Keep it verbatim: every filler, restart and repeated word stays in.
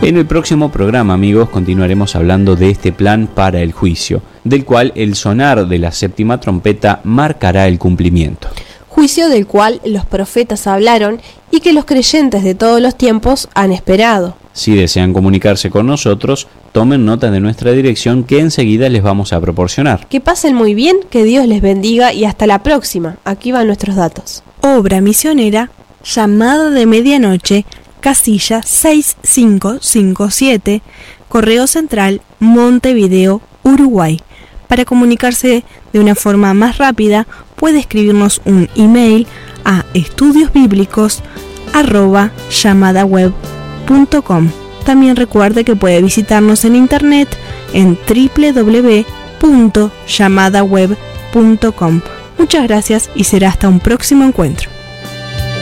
En el próximo programa, amigos, continuaremos hablando de este plan para el juicio, del cual el sonar de la séptima trompeta marcará el cumplimiento. Juicio del cual los profetas hablaron y que los creyentes de todos los tiempos han esperado. Si desean comunicarse con nosotros, tomen nota de nuestra dirección que enseguida les vamos a proporcionar. Que pasen muy bien, que Dios les bendiga y hasta la próxima. Aquí van nuestros datos. Obra misionera, llamada de medianoche, casilla seis cinco cinco siete, Correo Central, Montevideo, Uruguay. Para comunicarse de una forma más rápida, puede escribirnos un email a estudiosbíblicos arroba llamadaweb punto com. También recuerde que puede visitarnos en internet en doble u doble u doble u punto llamadaweb punto com. Muchas gracias y será hasta un próximo encuentro.